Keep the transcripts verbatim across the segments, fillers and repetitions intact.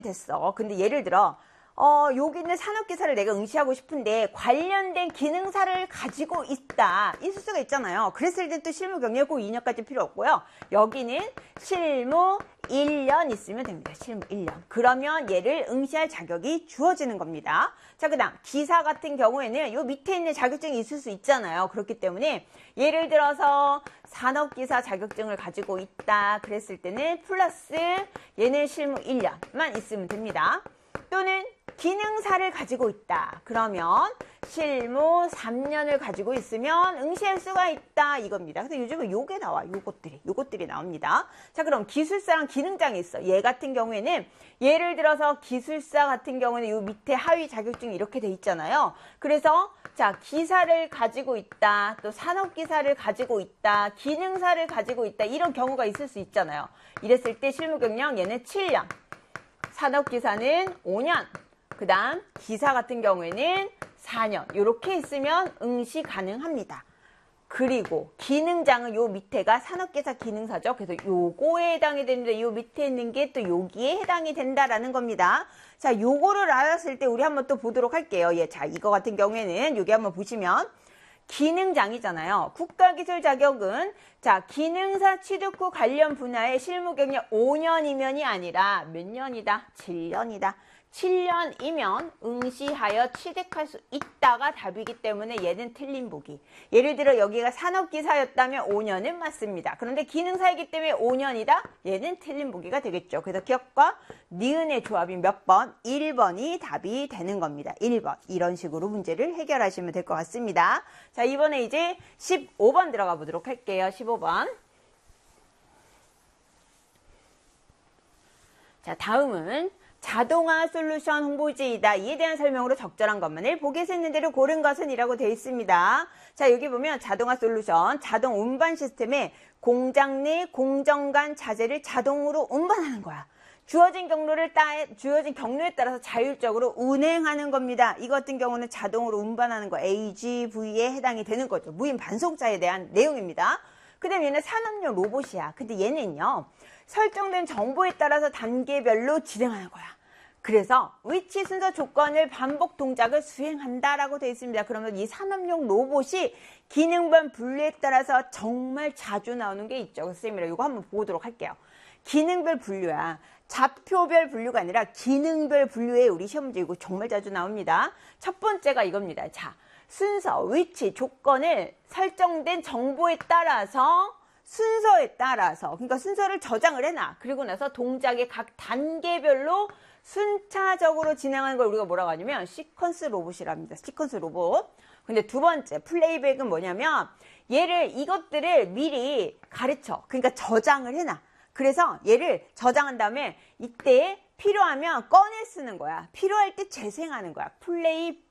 됐어. 근데 예를 들어 어, 여기 있는 산업기사를 내가 응시하고 싶은데 관련된 기능사를 가지고 있다. 있을 수가 있잖아요. 그랬을 때 또 실무 경력 꼭 이 년까지 필요 없고요. 여기는 실무 일 년 있으면 됩니다. 실무 일 년. 그러면 얘를 응시할 자격이 주어지는 겁니다. 자, 그 다음 기사 같은 경우에는 요 밑에 있는 자격증이 있을 수 있잖아요. 그렇기 때문에 예를 들어서 산업기사 자격증을 가지고 있다. 그랬을 때는 플러스 얘는 실무 일 년만 있으면 됩니다. 또는 기능사를 가지고 있다. 그러면 실무 삼 년을 가지고 있으면 응시할 수가 있다. 이겁니다. 근데 요즘은 요게 나와. 요것들이. 요것들이 나옵니다. 자, 그럼 기술사랑 기능장이 있어. 얘 같은 경우에는 예를 들어서 기술사 같은 경우는 요 밑에 하위 자격증이 이렇게 돼 있잖아요. 그래서 자, 기사를 가지고 있다. 또 산업기사를 가지고 있다. 기능사를 가지고 있다. 이런 경우가 있을 수 있잖아요. 이랬을 때 실무 경력 얘는 칠 년. 산업기사는 오 년. 그 다음 기사 같은 경우에는 사 년 이렇게 있으면 응시 가능합니다. 그리고 기능장은 요 밑에가 산업기사 기능사죠. 그래서 요거에 해당이 됩니다. 요 밑에 있는 게 또 여기에 해당이 된다라는 겁니다. 자, 요거를 알았을 때 우리 한번 또 보도록 할게요. 예, 자, 이거 같은 경우에는 여기 한번 보시면 기능장이잖아요. 국가기술 자격은 자, 기능사 취득 후 관련 분야의 실무 경력 오 년이면이 아니라 몇 년이다? 칠 년이다. 칠 년이면 응시하여 취득할 수 있다가 답이기 때문에 얘는 틀린 보기. 예를 들어 여기가 산업기사였다면 오 년은 맞습니다. 그런데 기능사이기 때문에 오 년이다? 얘는 틀린 보기가 되겠죠. 그래서 기억과 니은의 조합이 몇 번? 일 번이 답이 되는 겁니다. 일 번. 이런 식으로 문제를 해결하시면 될 것 같습니다. 자, 이번에 이제 십오 번 들어가 보도록 할게요. 십오 번. 자, 다음은 자동화 솔루션 홍보지이다. 이에 대한 설명으로 적절한 것만을 보기에서 있는 대로 고른 것은 이라고 되어 있습니다. 자, 여기 보면 자동화 솔루션, 자동 운반 시스템에 공장 내 공정 간 자재를 자동으로 운반하는 거야. 주어진 경로를 따, 주어진 경로에 따라서 자율적으로 운행하는 겁니다. 이 같은 경우는 자동으로 운반하는 거 에이지브이에 해당이 되는 거죠. 무인 반송차에 대한 내용입니다. 그 다음에 얘는 산업용 로봇이야. 근데 얘는요, 설정된 정보에 따라서 단계별로 진행하는 거야. 그래서 위치 순서 조건을 반복 동작을 수행한다라고 되어 있습니다. 그러면 이 산업용 로봇이 기능별 분류에 따라서 정말 자주 나오는 게 있죠. 선생님이랑 이거 한번 보도록 할게요. 기능별 분류야. 좌표별 분류가 아니라 기능별 분류에 우리 시험 문제 이거 정말 자주 나옵니다. 첫 번째가 이겁니다. 자, 순서, 위치, 조건을 설정된 정보에 따라서 순서에 따라서 그러니까 순서를 저장을 해놔. 그리고 나서 동작의 각 단계별로 순차적으로 진행하는 걸 우리가 뭐라고 하냐면 시퀀스 로봇이랍니다. 시퀀스 로봇. 근데 두 번째 플레이백은 뭐냐면 얘를 이것들을 미리 가르쳐. 그러니까 저장을 해놔. 그래서 얘를 저장한 다음에 이때 필요하면 꺼내 쓰는 거야. 필요할 때 재생하는 거야. 플레이백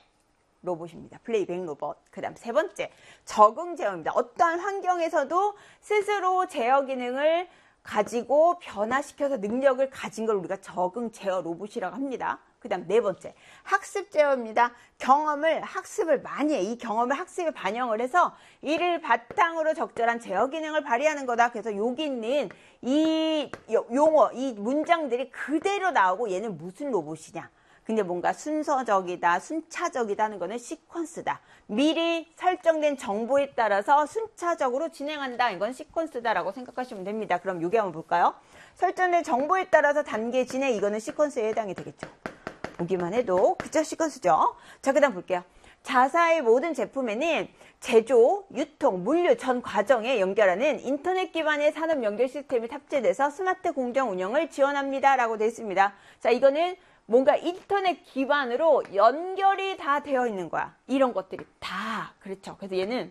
로봇입니다. 플레이백 로봇. 그 다음 세 번째, 적응 제어입니다. 어떠한 환경에서도 스스로 제어 기능을 가지고 변화시켜서 능력을 가진 걸 우리가 적응 제어 로봇이라고 합니다. 그 다음 네 번째, 학습 제어입니다. 경험을, 학습을 많이 해. 이 경험을 학습에 반영을 해서 이를 바탕으로 적절한 제어 기능을 발휘하는 거다. 그래서 여기 있는 이 용어, 이 문장들이 그대로 나오고 얘는 무슨 로봇이냐. 근데 뭔가 순서적이다, 순차적이다 하는 거는 시퀀스다. 미리 설정된 정보에 따라서 순차적으로 진행한다. 이건 시퀀스다라고 생각하시면 됩니다. 그럼 요게 한번 볼까요? 설정된 정보에 따라서 단계 진행, 이거는 시퀀스에 해당이 되겠죠. 보기만 해도 그죠? 시퀀스죠. 자, 그 다음 볼게요. 자사의 모든 제품에는 제조, 유통, 물류 전 과정에 연결하는 인터넷 기반의 산업 연결 시스템이 탑재돼서 스마트 공정 운영을 지원합니다. 라고 되어 있습니다. 자, 이거는 뭔가 인터넷 기반으로 연결이 다 되어 있는 거야. 이런 것들이 다. 그렇죠. 그래서 얘는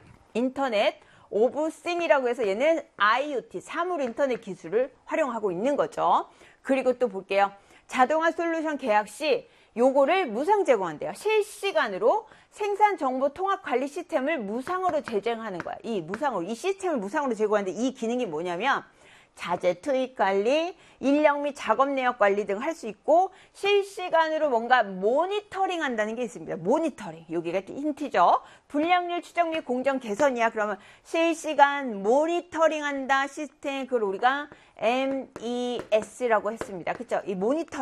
인터넷 오브 싱이라고 해서 얘는 아이오티, 사물 인터넷 기술을 활용하고 있는 거죠. 그리고 또 볼게요. 자동화 솔루션 계약 시 요거를 무상 제공한대요. 실시간으로 생산 정보 통합 관리 시스템을 무상으로 제공하는 거야. 이 무상으로, 이 시스템을 무상으로 제공하는데 이 기능이 뭐냐면 자재 투입 관리, 인력 및 작업 내역 관리 등 할 수 있고 실시간으로 뭔가 모니터링 한다는 게 있습니다. 모니터링. 여기가 힌트죠. 불량률 추적 및 공정 개선이야. 그러면 실시간 모니터링 한다 시스템, 그걸 우리가 엠 이 에스라고 했습니다. 그쵸? 이 모니터